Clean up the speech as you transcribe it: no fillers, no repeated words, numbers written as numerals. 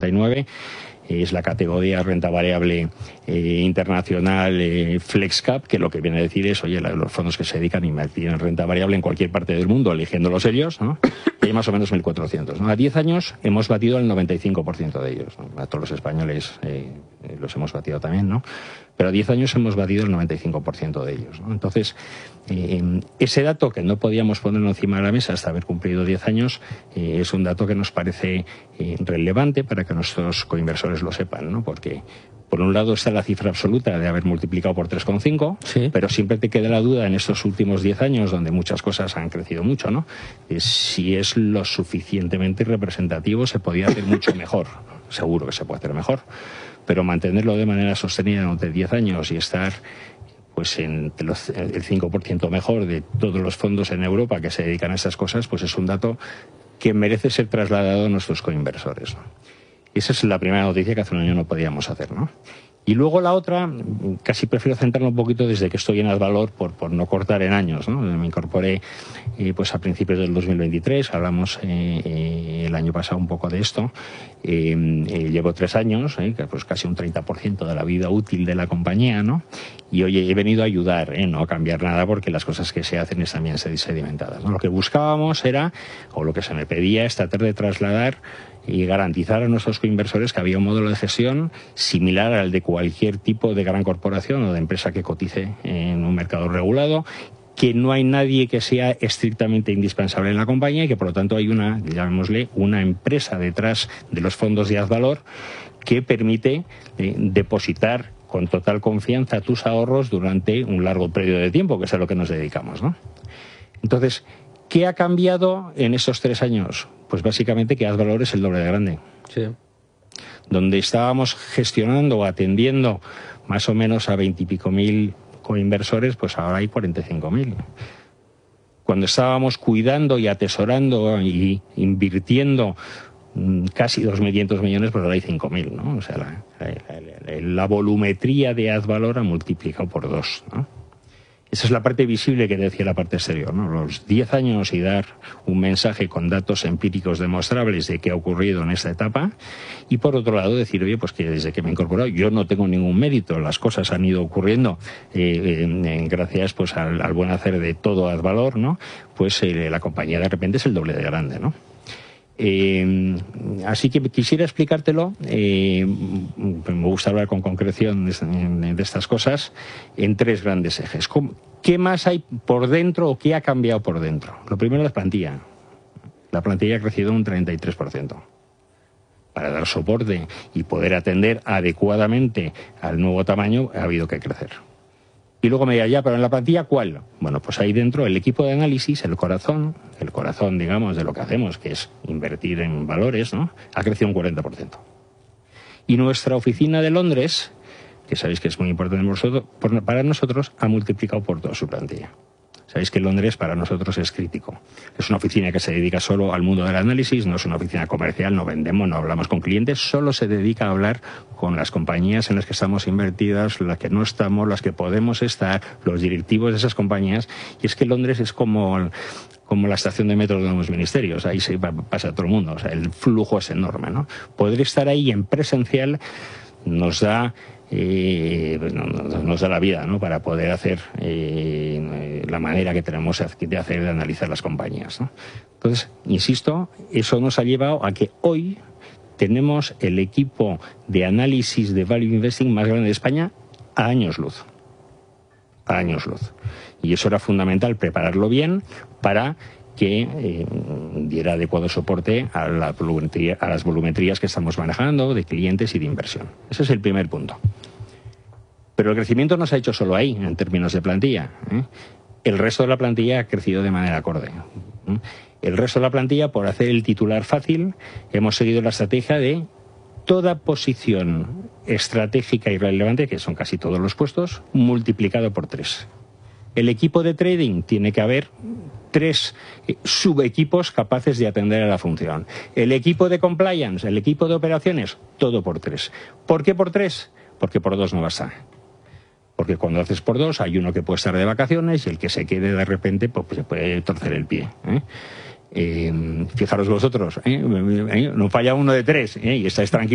1,99. Es la categoría renta variable internacional FlexCap, que lo que viene a decir es, oye, los fondos que se dedican a invertir en renta variable en cualquier parte del mundo, eligiéndolos ellos, ¿no? Hay más o menos 1.400, ¿no? A 10 años hemos batido el 95% de ellos, ¿no? A todos los españoles los hemos batido también, ¿no? Pero a 10 años hemos batido el 95% de ellos, ¿no? Entonces, ese dato que no podíamos poner encima de la mesa hasta haber cumplido 10 años, es un dato que nos parece relevante para que nuestros coinversores lo sepan, ¿no? Porque, por un lado, está la cifra absoluta de haber multiplicado por 3,5, sí, pero siempre te queda la duda en estos últimos 10 años, donde muchas cosas han crecido mucho, ¿no? Si es lo suficientemente representativo, se podía hacer mucho mejor. Seguro que se puede hacer mejor, pero mantenerlo de manera sostenida durante 10 años y estar pues el 5% mejor de todos los fondos en Europa que se dedican a estas cosas, pues es un dato que merece ser trasladado a nuestros coinversores, ¿no? Esa es la primera noticia que hace un año no podíamos hacer, ¿no? Y luego la otra, casi prefiero centrarme un poquito desde que estoy en Advalor por no cortar en años, ¿no? Me incorporé pues a principios del 2023, hablamos el año pasado un poco de esto. Llevo 3 años, pues casi un 30% de la vida útil de la compañía, ¿no? Y hoy he venido a ayudar, no a cambiar nada, porque las cosas que se hacen están bien sedimentadas, ¿no? Lo que buscábamos era, o lo que se me pedía, es tratar de trasladar y garantizar a nuestros coinversores que había un modelo de gestión similar al de cualquier tipo de gran corporación o de empresa que cotice en un mercado regulado, que no hay nadie que sea estrictamente indispensable en la compañía y que por lo tanto hay una, llamémosle, una empresa detrás de los fondos de Advalor que permite depositar con total confianza tus ahorros durante un largo periodo de tiempo, que es a lo que nos dedicamos, ¿no? Entonces, ¿qué ha cambiado en esos 3 años? Pues básicamente que Advalor es el doble de grande. Sí. Donde estábamos gestionando o atendiendo más o menos a 20 y pico mil coinversores, pues ahora hay 45.000. Cuando estábamos cuidando y atesorando y invirtiendo casi 2.500 millones, pues ahora hay 5.000, ¿no? O sea, la volumetría de Advalor ha multiplicado por 2, ¿no? Esa es la parte visible que decía la parte exterior, ¿no? Los 10 años y dar un mensaje con datos empíricos demostrables de qué ha ocurrido en esta etapa. Y por otro lado decir, oye, pues que desde que me he incorporado yo no tengo ningún mérito, las cosas han ido ocurriendo gracias pues al buen hacer de todo Advalor, ¿no? Pues la compañía de repente es el doble de grande, ¿no? Así que quisiera explicártelo, me gusta hablar con concreción de estas cosas, en 3 grandes ejes. ¿Qué más hay por dentro o qué ha cambiado por dentro? Lo primero es la plantilla. La plantilla ha crecido un 33%. Para dar soporte y poder atender adecuadamente al nuevo tamaño ha habido que crecer. Y luego me dirá, ya, pero en la plantilla, ¿cuál? Bueno, pues ahí dentro el equipo de análisis, el corazón, digamos, de lo que hacemos, que es invertir en valores, ¿no? Ha crecido un 40%. Y nuestra oficina de Londres, que sabéis que es muy importante para nosotros, ha multiplicado por 2 su plantilla. Sabéis que Londres para nosotros es crítico. Es una oficina que se dedica solo al mundo del análisis, no es una oficina comercial, no vendemos, no hablamos con clientes, solo se dedica a hablar con las compañías en las que estamos invertidas, las que no estamos, las que podemos estar, los directivos de esas compañías. Y es que Londres es como la estación de metro de los ministerios, ahí se pasa todo el mundo, o sea, el flujo es enorme, ¿no? Poder estar ahí en presencial nos da la vida, ¿no? Para poder hacer la manera que tenemos de hacer, de analizar las compañías, ¿no? Entonces, insisto, eso nos ha llevado a que hoy tenemos el equipo de análisis de Value Investing más grande de España a años luz. A años luz. Y eso era fundamental, prepararlo bien para que diera adecuado soporte a las volumetrías que estamos manejando de clientes y de inversión. Ese es el primer punto. Pero el crecimiento no se ha hecho solo ahí, en términos de plantilla, ¿eh? El resto de la plantilla ha crecido de manera acorde. El resto de la plantilla, por hacer el titular fácil, hemos seguido la estrategia de toda posición estratégica y relevante, que son casi todos los puestos, multiplicado por 3. El equipo de trading tiene que haber 3 subequipos capaces de atender a la función. El equipo de compliance, el equipo de operaciones, todo por 3. ¿Por qué por 3? Porque por 2 no basta. Porque cuando haces por 2 hay uno que puede estar de vacaciones y el que se quede de repente pues se puede torcer el pie, ¿eh? Fijaros vosotros, no falla uno de 3, y estáis tranquilos.